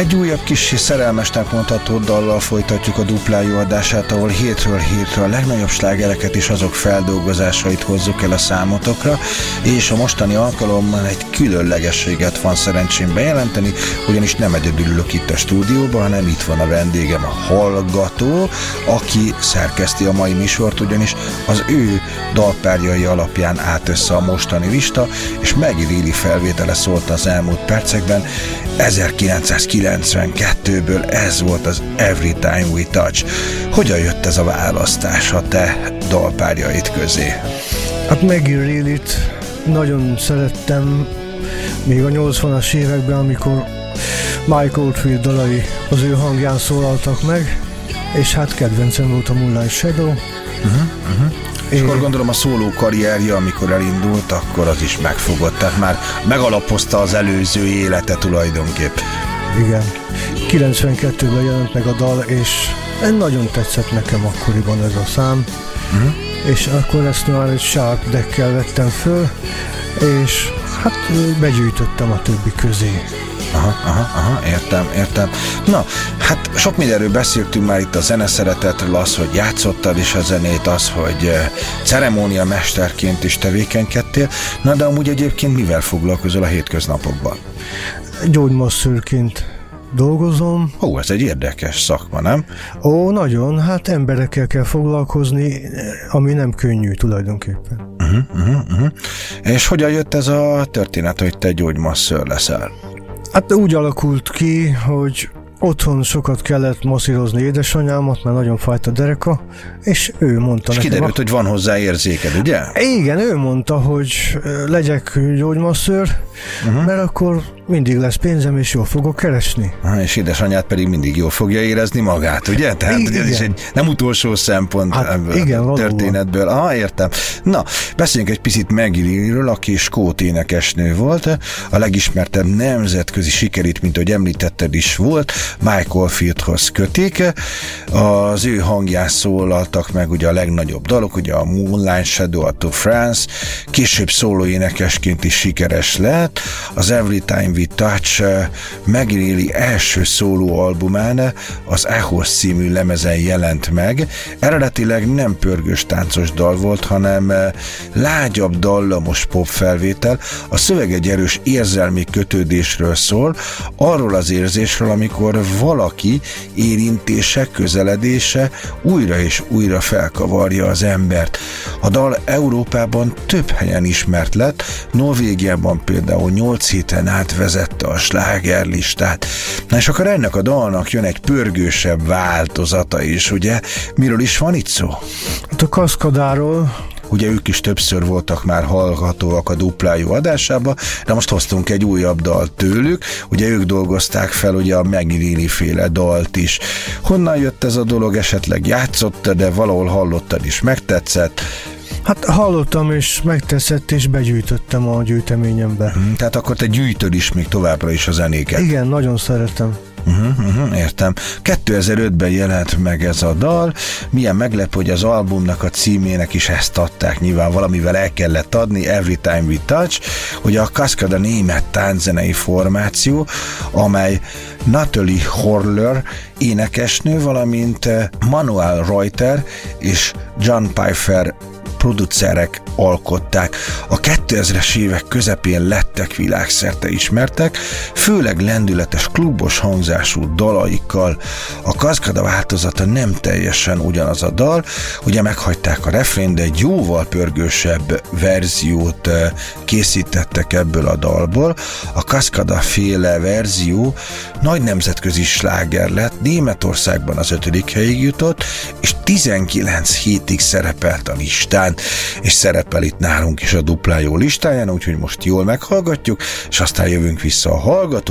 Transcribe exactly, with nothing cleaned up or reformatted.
Egy újabb kis szerelmesnek mondható dallal folytatjuk a Duplájó adását, ahol hétről hétre a legnagyobb slágereket és azok feldolgozásait hozzuk el a számotokra, és a mostani alkalommal egy különlegességet van szerencsém bejelenteni, ugyanis nem egyedül ülök itt a stúdióban, hanem itt van a vendégem, a hallgató, aki szerkeszti a mai műsort, ugyanis az ő dalpárjai alapján állt össze a mostani lista, és Maggie Reilly felvétele szólt az elmúlt percekben. ezerkilencszázkilencvenkettőből ez volt az Every Time We Touch. Hogyan jött ez a választás a te dalpárjaid közé? Hát Maggie Reillyt nagyon szerettem még a nyolcvanas években, amikor Mike Oldfield dalai az ő hangján szólaltak meg, és hát kedvencem volt a Moonlight Shadow. Uh-huh, uh-huh. És akkor gondolom a szóló karrierje, amikor elindult, akkor az is megfogott, tehát már megalapozta az előző élete tulajdonképp. Igen. kilencvenkettőben jelent meg a dal, és nagyon tetszett nekem akkoriban ez a szám, uh-huh. és akkor ezt már egy Sharp deckkel vettem föl, és hát begyűjtöttem a többi közé. Aha, aha, aha, értem, értem. Na, hát sok mindenről beszéltünk már itt a zeneszeretetről, az, hogy játszottad is a zenét, az, hogy ceremónia mesterként is tevékenykedtél. Na, de amúgy egyébként mivel foglalkozol a hétköznapokban? Gyógymasszőrként dolgozom. Ó, ez egy érdekes szakma, nem? Ó, nagyon, hát emberekkel kell foglalkozni, ami nem könnyű tulajdonképpen. Uh-huh, uh-huh, uh-huh. És hogyan jött ez a történet, hogy te gyógymasszőr leszel? Hát úgy alakult ki, hogy otthon sokat kellett masszírozni édesanyámat, mert nagyon fájt a dereka, és ő mondta és nekem... kiderült, hogy van hozzá érzéked, ugye? Igen, ő mondta, hogy legyek gyógymasszőr, uh-huh. mert akkor mindig lesz pénzem, és jól fogok keresni. Ha, és édesanyát pedig mindig jól fogja érezni magát, ugye? Tehát igen. Ez is egy nem utolsó szempont hát, ebből igen, a történetből. Ah, értem. Na, beszéljünk egy picit Maggie Reillyről, aki skót énekesnő volt. A legismertebb nemzetközi sikerét, mint ahogy említetted is volt, Mike Oldfieldhoz kötik. Az ő hangján szólaltak meg ugye a legnagyobb dalok, ugye a Moonlight Shadow, a To France, később szóló énekesként is sikeres lett. Az Every Time We Touch Maggie Reilly első szóló albumán, az Echoes című lemezen jelent meg. Eredetileg nem pörgős táncos dal volt, hanem lágyabb dallamos pop felvétel. A szöveg egy erős érzelmi kötődésről szól, arról az érzésről, amikor valaki érintése, közeledése újra és újra felkavarja az embert. A dal Európában több helyen ismert lett, Norvégiában például nyolc héten át vezette a slágerlistát. Na és akkor ennek a dalnak jön egy pörgősebb változata is, ugye? Miről is van itt szó? Hát a Kaszkadáról. Ugye ők is többször voltak már hallgatóak a Duplájó adásába, de most hoztunk egy újabb dalt tőlük, ugye ők dolgozták fel ugye a Maggie Reilly féle dalt is. Honnan jött ez a dolog, esetleg játszottad, de valahol hallottad is, megtetszett? Hát hallottam, és megtetszett, és begyűjtöttem a gyűjteményembe. Hmm, tehát akkor te gyűjtöd is még továbbra is a zenéket? Igen, nagyon szeretem. Uh-huh, uh-huh, értem. kétezer-ötben jelent meg ez a dal. Milyen meglepő, hogy az albumnak a címének is ezt adták, nyilván valamivel el kellett adni, Every Time We Touch, hogy a Kaszkada német tánczenei formáció, amely Natalie Horler énekesnő, valamint Manuel Reuter és John Pfeiffer producerek alkották. A kétezres évek közepén lettek világszerte ismertek, főleg lendületes klubos hangzású dalaikkal. A Kaszkada változata nem teljesen ugyanaz a dal, ugye meghagyták a refrén, de egy jóval pörgősebb verziót készítettek ebből a dalból. A Kaszkada féle verzió nagy nemzetközi sláger lett, Németországban az ötödik helyig jutott, és tizenkilenc hétig szerepelt a listán, és szerepel itt nálunk is a Duplájó listáján, úgyhogy most jól meghallgatjuk, és aztán jövünk vissza a hallgató